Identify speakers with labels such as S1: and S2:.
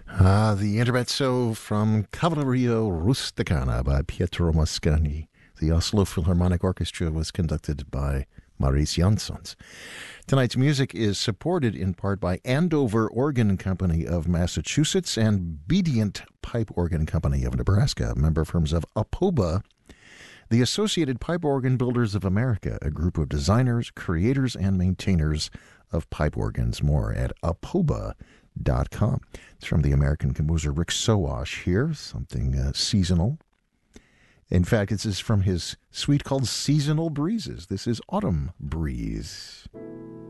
S1: The Intermezzo from Cavalleria Rusticana by Pietro Mascagni. The Oslo Philharmonic Orchestra was conducted by Maurice Jansons. Tonight's music is supported in part by Andover Organ Company of Massachusetts and Bedient Pipe Organ Company of Nebraska, member firms of APOBA, the Associated Pipe Organ Builders of America, a group of designers, creators, and maintainers of pipe organs. More at apoba.com. It's from the American composer Rick Sowash here, something seasonal. In fact, this is from his suite called Seasonal Breezes. This is Autumn Breeze.